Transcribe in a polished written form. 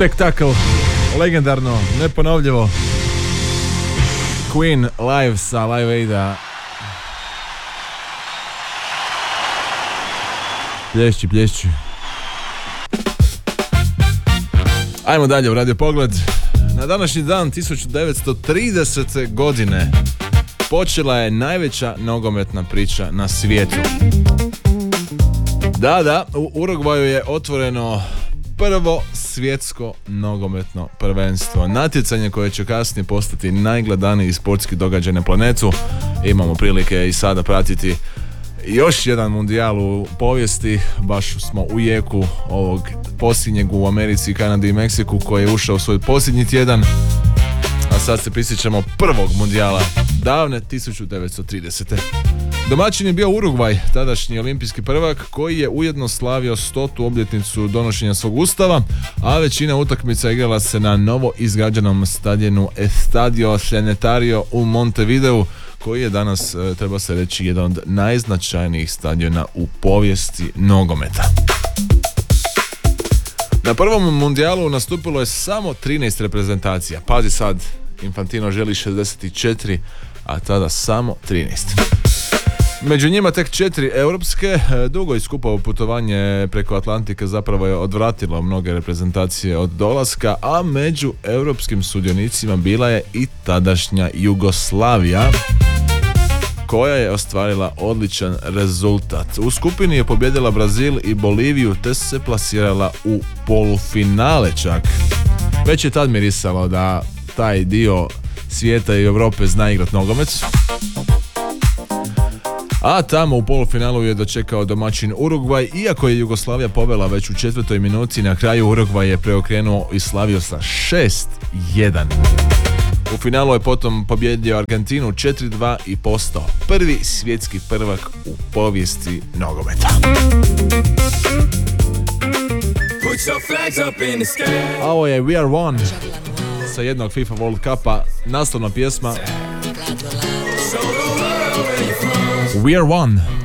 Spektakl, legendarno, neponovljivo. Queen live sa Live Aida. Plješći. Ajmo dalje u Radio Pogled. Na današnji dan 1930. godine počela je najveća nogometna priča na svijetu. Da, u Urugvaju je otvoreno prvo svjetsko nogometno prvenstvo. Natjecanje koje će kasnije postati najgledaniji sportski događaj na planetu. Imamo prilike i sada pratiti još jedan mundijal u povijesti. Baš smo u jeku ovog posljednjeg u Americi, Kanadi i Meksiku koji je ušao u svoj posljednji tjedan. A sad se prisjećamo prvog mundijala davne 1930. Domaćin je bio Urugvaj, tadašnji olimpijski prvak koji je ujedno slavio 100. obljetnicu donošenja svog ustava, a većina utakmica igrala se na novo izgrađenom stadionu Estadio Centenario u Montevideu, koji je danas, treba se reći, jedan od najznačajnijih stadiona u povijesti nogometa. Na prvom mundijalu nastupilo je samo 13 reprezentacija. Pazi sad, Infantino želi 64, a tada samo 13. Među njima tek 4 europske. Dugo i skupo putovanje preko Atlantika zapravo je odvratilo mnoge reprezentacije od dolaska, a među europskim sudionicima bila je i tadašnja Jugoslavija, koja je ostvarila odličan rezultat. U skupini je pobijedila Brazil i Boliviju te se plasirala u polufinale čak. Već je tad mirisalo da taj dio svijeta i Europe zna igrat nogomet. A tamo u polufinalu je dočekao domaćin Urugvaj, iako je Jugoslavija povela već u 4. minuti, na kraju Urugvaj je preokrenuo i slavio sa 6-1. U finalu je potom pobjedio Argentinu 4-2 i postao prvi svjetski prvak u povijesti nogometa. A ovo je We Are One sa jednog FIFA World Cupa, naslovna pjesma We Are One.